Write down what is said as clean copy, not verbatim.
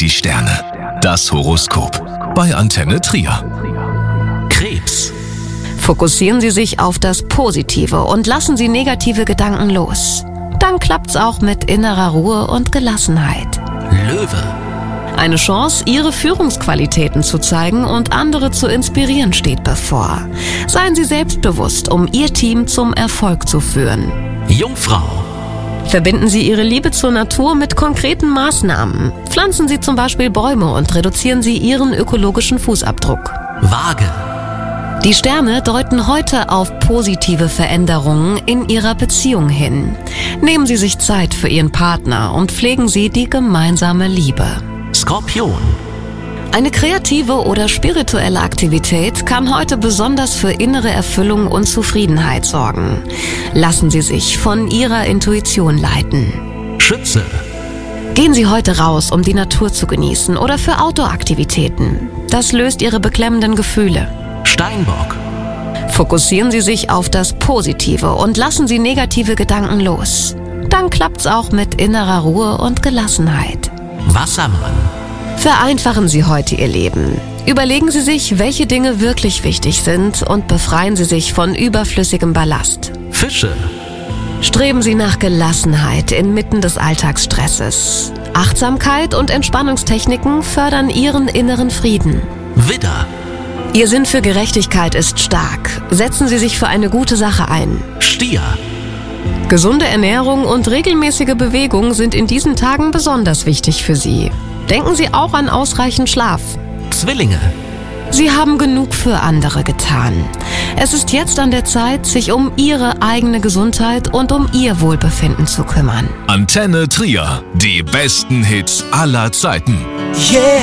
die Sterne. Das Horoskop bei Antenne Trier. Krebs. Fokussieren Sie sich auf das Positive und lassen Sie negative Gedanken los. Dann klappt's auch mit innerer Ruhe und Gelassenheit. Löwe. Eine Chance, Ihre Führungsqualitäten zu zeigen und andere zu inspirieren, steht bevor. Seien Sie selbstbewusst, um Ihr Team zum Erfolg zu führen. Jungfrau. Verbinden Sie Ihre Liebe zur Natur mit konkreten Maßnahmen. Pflanzen Sie zum Beispiel Bäume und reduzieren Sie Ihren ökologischen Fußabdruck. Waage. Die Sterne deuten heute auf positive Veränderungen in Ihrer Beziehung hin. Nehmen Sie sich Zeit für Ihren Partner und pflegen Sie die gemeinsame Liebe. Skorpion. Eine kreative oder spirituelle Aktivität kann heute besonders für innere Erfüllung und Zufriedenheit sorgen. Lassen Sie sich von Ihrer Intuition leiten. Schütze. Gehen Sie heute raus, um die Natur zu genießen oder für Outdoor-Aktivitäten. Das löst Ihre beklemmenden Gefühle. Steinbock. Fokussieren Sie sich auf das Positive und lassen Sie negative Gedanken los. Dann klappt's auch mit innerer Ruhe und Gelassenheit. Wassermann. Vereinfachen Sie heute Ihr Leben. Überlegen Sie sich, welche Dinge wirklich wichtig sind und befreien Sie sich von überflüssigem Ballast. Fische. Streben Sie nach Gelassenheit inmitten des Alltagsstresses. Achtsamkeit und Entspannungstechniken fördern Ihren inneren Frieden. Widder. Ihr Sinn für Gerechtigkeit ist stark. Setzen Sie sich für eine gute Sache ein. Stier. Gesunde Ernährung und regelmäßige Bewegung sind in diesen Tagen besonders wichtig für Sie. Denken Sie auch an ausreichend Schlaf. Zwillinge. Sie haben genug für andere getan. Es ist jetzt an der Zeit, sich um Ihre eigene Gesundheit und um Ihr Wohlbefinden zu kümmern. Antenne Trier. Die besten Hits aller Zeiten. Yeah.